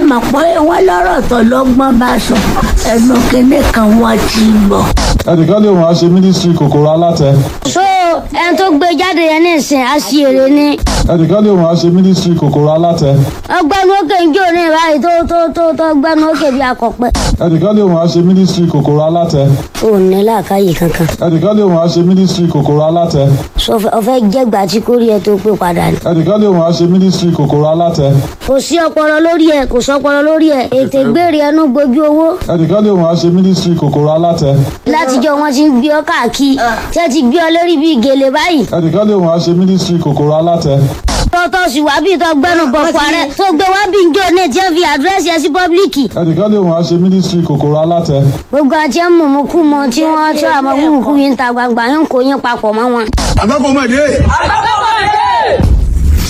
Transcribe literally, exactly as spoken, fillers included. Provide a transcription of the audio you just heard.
mọ̀ pé wọ́n lọ́rọ̀ tó lọ́gbọ́n bá sọ ẹnu kínní kan wọ́n ti bọ̀. ẹnìkan lè wọ́n á ṣe mínísítírì kòkòrò alátẹ. so ẹni tó gbé jáde yẹn ní ìsìn àṣìírí ni. ẹnìkan lè wọ́n á ṣe mínísítírì kòkòrò alátẹ. ọgbẹ́ni òkè ń jó ní ìbáyìí tó tó tó tó ọgbẹ́ni òkè bí akọ̀pẹ́. ẹnìkan lè wọ́n á ṣe mínísítírì kòkòrò alátẹ. ò ní làákàyè kankan. ẹnìkan lè wọ́n á ṣe mínísítírì kòkòrò alátẹ. so ọfẹ jẹgbà tí kórìí ẹ tó pé padà ni. ẹnìkan lè wọ́n á ṣe mínísítírì kòkòrò alátẹ. kò sí ọpọlọ lórí ẹ kò sọpọlọ lórí ẹ ètè gbére ẹnu gbójú owó. ẹnìkan lè wọ́n á ṣe mínísítírì kòkòrò alátẹ. látijọ́ wọn ti ń gbé ọ káàkiri tí ẹ ti gbé ọ lórí bíi gèlè báyìí. ẹnìkan lè wọ́n á ṣe mínísítírì kòkòrò alátẹ. tọ́tọ́ sì wá bí tó gbẹ́nu bọ̀pọ̀ rẹ tó gbé wá bí njó ní tí ẹ fi àdírẹ́sì ẹ sí pọ́blíkì. ẹnìkan lè wọ́n á ṣe mínísítírì kòkòrò alátẹ. gbogbo àti ẹ mú mú kú mọ tí wọ́n tí àmọ́ kú mú kú yín ta gbangba yín kò yín papọ̀ mọ́ wọn. àbákò mọ̀ dé.